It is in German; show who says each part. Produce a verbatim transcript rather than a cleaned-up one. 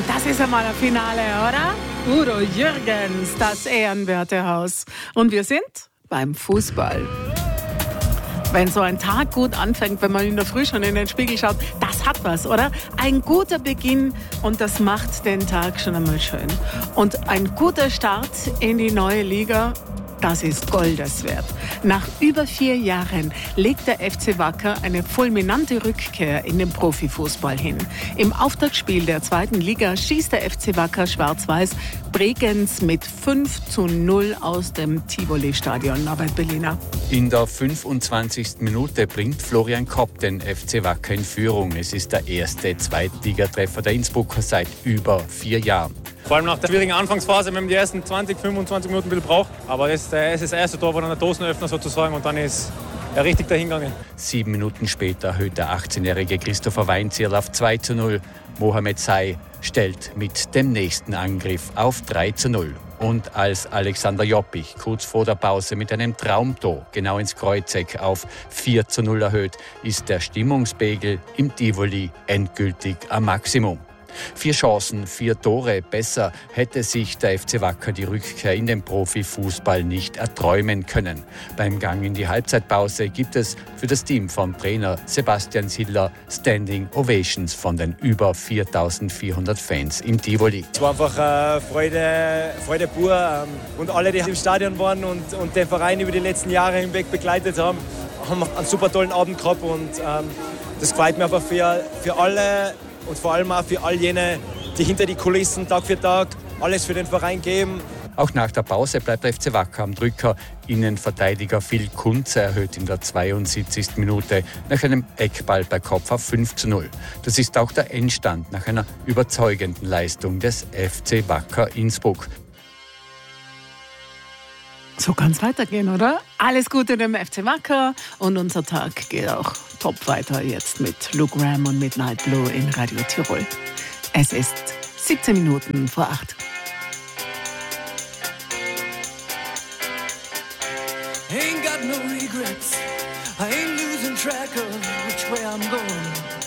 Speaker 1: Und das ist einmal ein Finale, oder? Udo Jürgens, das ehrenwerte Haus. Und wir sind beim Fußball. Wenn so ein Tag gut anfängt, wenn man in der Früh schon in den Spiegel schaut, das hat was, oder? Ein guter Beginn und das macht den Tag schon einmal schön. Und ein guter Start in die neue Liga, das ist Goldes wert. Nach über vier Jahren legt der F C Wacker eine fulminante Rückkehr in den Profifußball hin. Im Auftaktspiel der zweiten Liga schießt der F C Wacker Schwarz-Weiß Bregenz mit fünf zu null aus dem Tivoli-Stadion. Norbert Berliner.
Speaker 2: In der fünfundzwanzigsten Minute bringt Florian Kopp den F C Wacker in Führung. Es ist der erste Zweitligatreffer der Innsbrucker seit über vier Jahren.
Speaker 3: Vor allem nach der schwierigen Anfangsphase, wenn man die ersten zwanzig, fünfundzwanzig Minuten ein bisschen braucht. Aber das ist das erste Tor, war dann der Dosenöffner sozusagen und dann ist er richtig dahingegangen.
Speaker 2: Sieben Minuten später erhöht der achtzehnjährige Christopher Weinzierl auf zwei zu null. Mohamed Say stellt mit dem nächsten Angriff auf drei zu null. Und als Alexander Joppich kurz vor der Pause mit einem Traumtor genau ins Kreuzeck auf vier zu null erhöht, ist der Stimmungspegel im Tivoli endgültig am Maximum. Vier Chancen, vier Tore. Besser hätte sich der F C Wacker die Rückkehr in den Profifußball nicht erträumen können. Beim Gang in die Halbzeitpause gibt es für das Team von Trainer Sebastian Siller Standing Ovations von den über viertausendvierhundert Fans im Tivoli.
Speaker 4: Es war einfach äh, Freude, Freude pur. Ähm, und alle, die im Stadion waren und, und den Verein über die letzten Jahre hinweg begleitet haben, haben einen super tollen Abend gehabt. Und ähm, das gefällt mir einfach für, für alle. Und vor allem auch für all jene, die hinter die Kulissen Tag für Tag alles für den Verein geben.
Speaker 2: Auch nach der Pause bleibt der F C Wacker am Drücker. Innenverteidiger Phil Kunze erhöht in der zweiundsiebzigsten Minute nach einem Eckball bei Kopf auf fünf zu null. Das ist auch der Endstand nach einer überzeugenden Leistung des F C Wacker Innsbruck.
Speaker 1: So kann es weitergehen, oder? Alles Gute dem F C Wacker und unser Tag geht auch top weiter jetzt mit Luke Graham und Midnight Blue in Radio Tirol. Es ist siebzehn Minuten vor acht.
Speaker 5: Ain't got no regrets. I ain't losing track of which way I'm going.